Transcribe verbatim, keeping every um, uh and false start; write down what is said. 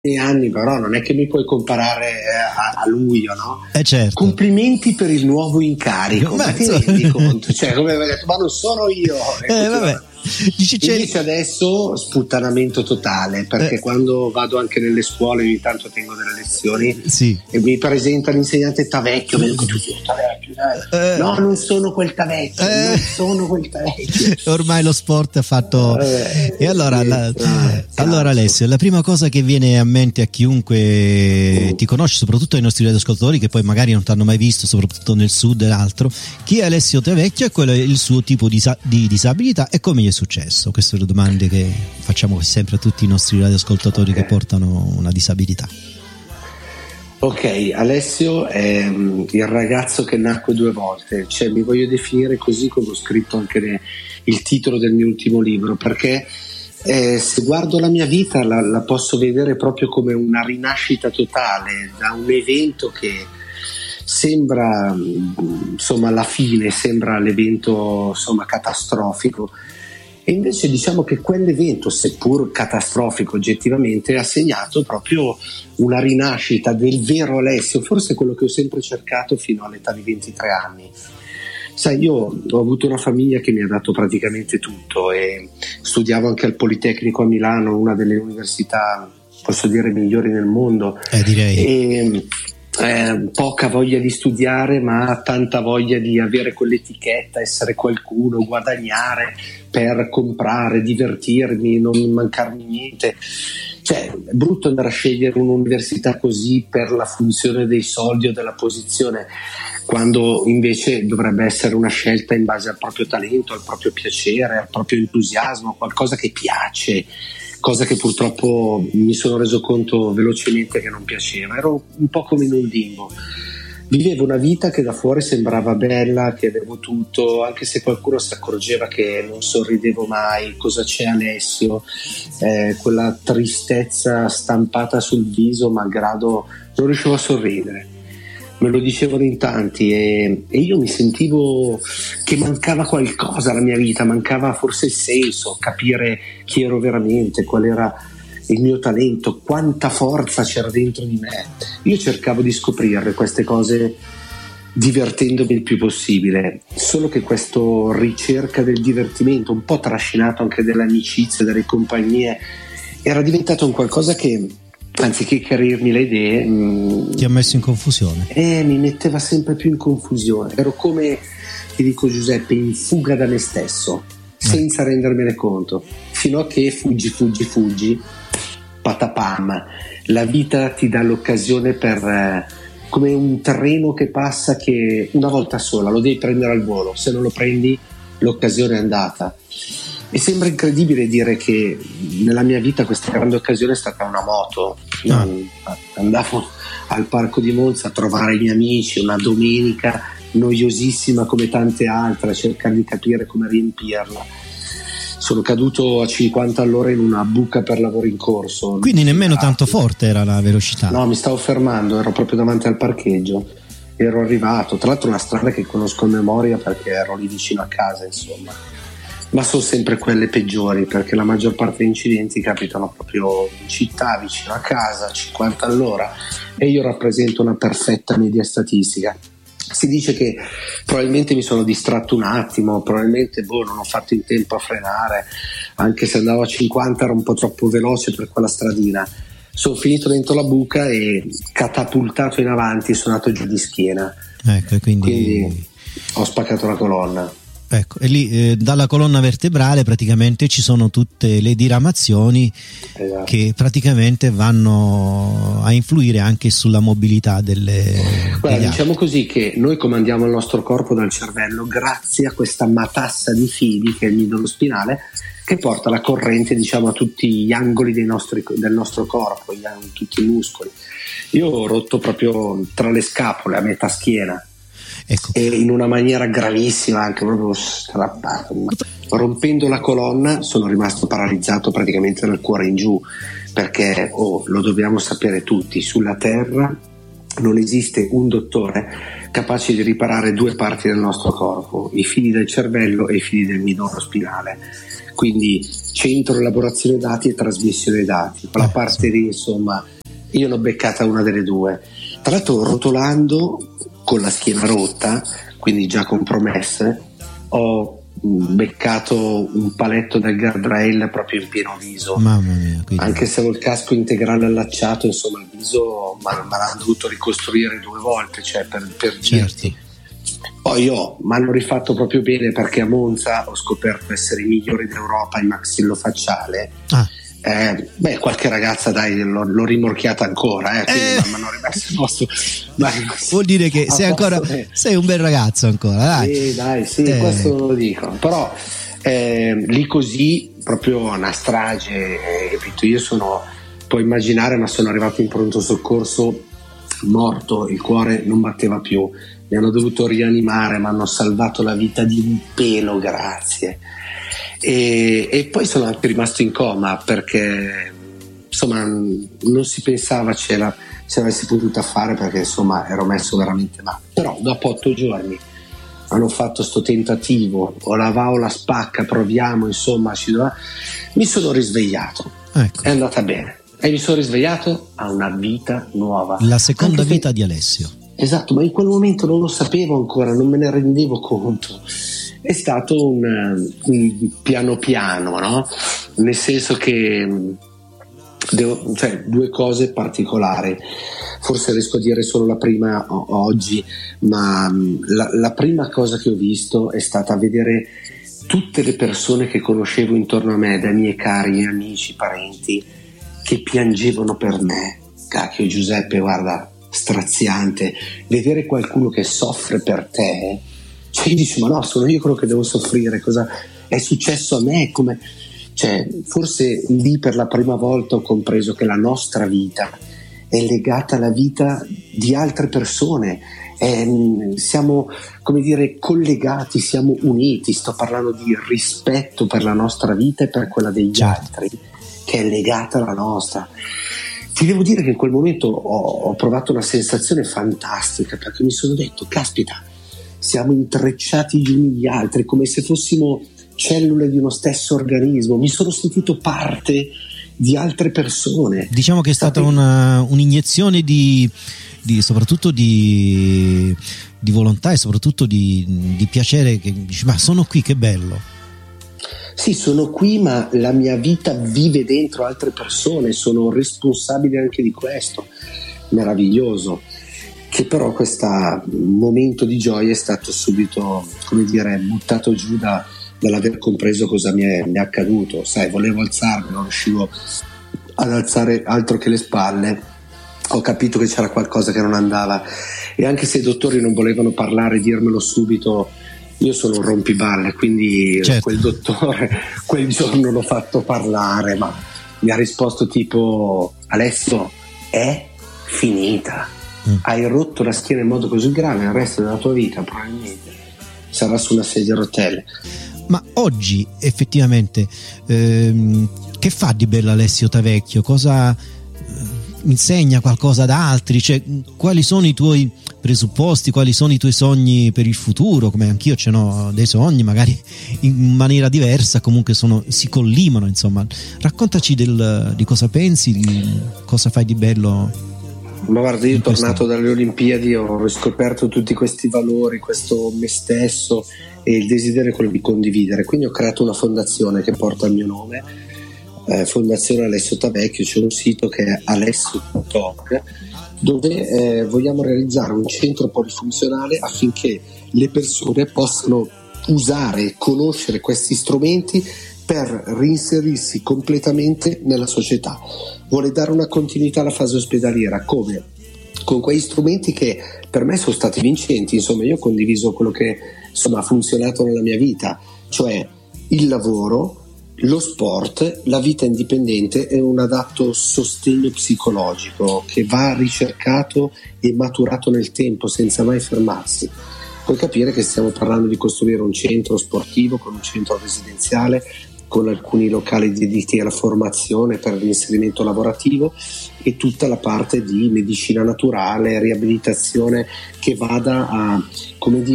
anni, però non è che mi puoi comparare a, a lui, no? Eh certo. Complimenti per il nuovo incarico, ma ti rendi conto? Cioè, come avevo detto, ma non sono io. Eh, vabbè. Dici, invece adesso sputtanamento totale, perché eh. quando vado anche nelle scuole ogni tanto tengo delle lezioni, sì, e mi presenta l'insegnante Tavecchio, mi dico, Tavecchio, dai. Eh. No, non sono quel Tavecchio, eh. non sono quel Tavecchio. Ormai lo sport ha fatto eh. E allora, sì, la... ah, allora Alessio, la prima cosa che viene a mente a chiunque mm. ti conosce, soprattutto ai nostri radioascoltatori che poi magari non ti hanno mai visto, soprattutto nel sud e altro, chi è Alessio Tavecchio e quello è il suo tipo di, di disabilità e come gli è successo? Queste sono le domande che facciamo sempre a tutti i nostri radioascoltatori okay. che portano una disabilità. Ok, Alessio è il ragazzo che nacque due volte, cioè mi voglio definire così come ho scritto anche ne, il titolo del mio ultimo libro, perché eh, se guardo la mia vita la, la posso vedere proprio come una rinascita totale da un evento che sembra insomma alla fine, sembra l'evento insomma catastrofico. E invece diciamo che quell'evento, seppur catastrofico oggettivamente, ha segnato proprio una rinascita del vero Alessio, forse quello che ho sempre cercato fino all'età di ventitré anni. Sai, io ho avuto una famiglia che mi ha dato praticamente tutto e studiavo anche al Politecnico a Milano, una delle università, posso dire, migliori nel mondo. Eh, direi. E, Eh, poca voglia di studiare, ma tanta voglia di avere quell'etichetta, essere qualcuno, guadagnare per comprare, divertirmi, non mancarmi niente. Cioè, è brutto andare a scegliere un'università così per la funzione dei soldi o della posizione, quando invece dovrebbe essere una scelta in base al proprio talento, al proprio piacere, al proprio entusiasmo, qualcosa che piace. Cosa che purtroppo mi sono reso conto velocemente che non piaceva. Ero un po' come in un limbo. Vivevo una vita che da fuori sembrava bella, che avevo tutto, anche se qualcuno si accorgeva che non sorridevo mai. Cosa c'è Alessio? Eh, quella tristezza stampata sul viso, malgrado non riuscivo a sorridere. Me lo dicevano in tanti e, e io mi sentivo che mancava qualcosa alla mia vita, mancava forse il senso, capire chi ero veramente, qual era il mio talento, quanta forza c'era dentro di me. Io cercavo di scoprire queste cose divertendomi il più possibile, solo che questa ricerca del divertimento, un po' trascinato anche delle amicizie, delle compagnie, era diventato un qualcosa che, anziché chiarirmi le idee, mh, ti ha messo in confusione. Eh, mi metteva sempre più in confusione. Ero come, ti dico Giuseppe, in fuga da me stesso, senza eh. rendermene conto, fino a che fuggi, fuggi, fuggi, patapam, la vita ti dà l'occasione per, eh, come un treno che passa che una volta sola, lo devi prendere al volo, se non lo prendi l'occasione è andata. E sembra incredibile dire che nella mia vita questa grande occasione è stata una moto. Ah. Andavo al parco di Monza a trovare i miei amici una domenica noiosissima come tante altre, a cercare di capire come riempirla. Sono caduto a cinquanta all'ora in una buca per lavoro in corso. Quindi nemmeno tanto forte era la velocità? No, mi stavo fermando, ero proprio davanti al parcheggio, ero arrivato, tra l'altro una strada che conosco a memoria perché ero lì vicino a casa, insomma. Ma sono sempre quelle peggiori, perché la maggior parte degli incidenti capitano proprio in città, vicino a casa, a cinquanta all'ora, e io rappresento una perfetta media statistica. Si dice che probabilmente mi sono distratto un attimo, probabilmente boh, non ho fatto in tempo a frenare, anche se andavo a cinquanta ero un po' troppo veloce per quella stradina. Sono finito dentro la buca e catapultato in avanti, sono andato giù di schiena. Ecco, quindi... quindi ho spaccato la colonna. Ecco, e lì eh, dalla colonna vertebrale praticamente ci sono tutte le diramazioni, esatto, che praticamente vanno a influire anche sulla mobilità delle... Guarda, diciamo così che noi comandiamo il nostro corpo dal cervello grazie a questa matassa di fili che è il midollo spinale, che porta la corrente, diciamo, a tutti gli angoli dei nostri, del nostro corpo, a tutti i muscoli. Io ho rotto proprio tra le scapole, a metà schiena. Ecco. E in una maniera gravissima, anche proprio strappato, rompendo la colonna sono rimasto paralizzato praticamente dal cuore in giù, perché oh, lo dobbiamo sapere tutti, sulla terra non esiste un dottore capaci di riparare due parti del nostro corpo, i fili del cervello e i fili del midollo spinale. Quindi centro elaborazione dati e trasmissione dati. Quella parte lì, insomma, io ne ho beccata una delle due. Tra l'altro, rotolando con la schiena rotta, quindi già compromesse, ho beccato un paletto del guardrail proprio in pieno viso. Mamma mia, quindi... anche se avevo il casco integrale allacciato, insomma il viso me l'hanno dovuto ricostruire due volte, cioè per, per certo. dirti. Poi io mi hanno rifatto proprio bene, perché a Monza ho scoperto essere i migliori d'Europa in maxillofacciale. Ah. Eh, beh, qualche ragazza dai l'ho, l'ho rimorchiata ancora, eh, quindi eh. mi hanno rimesso il posto. Dai, vuol dire che sei ancora eh. sei un bel ragazzo ancora, dai. Sì, dai, sì, eh. questo lo dico. Però eh, lì così, proprio una strage, eh, capito? Io sono, puoi immaginare, ma sono arrivato in pronto soccorso morto, il cuore non batteva più, mi hanno dovuto rianimare, mi hanno salvato la vita di un pelo, grazie. E, e poi sono anche rimasto in coma, perché insomma non si pensava ce, la, ce l'avessi potuta fare, perché insomma ero messo veramente male. Però dopo otto giorni hanno fatto sto tentativo, o la va o la spacca, proviamo, insomma ci doveva... mi sono risvegliato, ecco. È andata bene e mi sono risvegliato a una vita nuova, la seconda anche vita se... di Alessio. Esatto, ma in quel momento non lo sapevo ancora, non me ne rendevo conto. È stato un, un piano piano, no? Nel senso che devo, cioè, due cose particolari. Forse riesco a dire solo la prima o- oggi, ma la, la prima cosa che ho visto è stata vedere tutte le persone che conoscevo intorno a me, dai miei cari amici, parenti, che piangevano per me. Cacchio Giuseppe, guarda, straziante vedere qualcuno che soffre per te, cioè dici ma no, sono io quello che devo soffrire, cosa è successo a me, come, cioè forse lì per la prima volta ho compreso che la nostra vita è legata alla vita di altre persone, è, siamo come dire collegati, siamo uniti, sto parlando di rispetto per la nostra vita e per quella degli certo. altri che è legata alla nostra. Ti devo dire che in quel momento ho, ho provato una sensazione fantastica, perché mi sono detto, caspita, siamo intrecciati gli uni gli altri, come se fossimo cellule di uno stesso organismo. Mi sono sentito parte di altre persone. Diciamo che è stata una, un'iniezione di, di soprattutto di, di volontà e soprattutto di, di piacere, che dici, ma sono qui, che bello. Sì, sono qui, ma la mia vita vive dentro altre persone, sono responsabile anche di questo, meraviglioso. Che però questo momento di gioia è stato subito, come dire, buttato giù da, dall'aver compreso cosa mi è, mi è accaduto. Sai, volevo alzarmi, non riuscivo ad alzare altro che le spalle, ho capito che c'era qualcosa che non andava, e anche se i dottori non volevano parlare, dirmelo subito, io sono un rompiballe, quindi certo. Quel dottore quel giorno l'ho fatto parlare, ma mi ha risposto tipo: Alessio, è finita, mm. hai rotto la schiena in modo così grave, il resto della tua vita probabilmente sarà su una sedia a rotelle. Ma oggi effettivamente ehm, che fa di bello Alessio Tavecchio? Cosa eh, insegna qualcosa ad altri? Cioè, quali sono i tuoi presupposti, quali sono i tuoi sogni per il futuro? Come anch'io ce n'ho dei sogni, magari in maniera diversa, comunque sono, si collimano, insomma. Raccontaci del, di cosa pensi, di cosa fai di bello. Ma guarda, io tornato dalle Olimpiadi ho riscoperto tutti questi valori, questo me stesso e il desiderio quello di condividere, quindi ho creato una fondazione che porta il mio nome, eh, Fondazione Alessio Tavecchio. C'è un sito che è Alessio Talk, dove eh, vogliamo realizzare un centro polifunzionale affinché le persone possano usare e conoscere questi strumenti per reinserirsi completamente nella società. Vuole dare una continuità alla fase ospedaliera, come? Con quegli strumenti che per me sono stati vincenti. Insomma, io ho condiviso quello che insomma ha funzionato nella mia vita, cioè il lavoro, lo sport, la vita indipendente e un adatto sostegno psicologico che va ricercato e maturato nel tempo senza mai fermarsi. Puoi capire che stiamo parlando di costruire un centro sportivo con un centro residenziale con alcuni locali dediti alla formazione per l'inserimento lavorativo, e tutta la parte di medicina naturale, riabilitazione che vada a, come dire,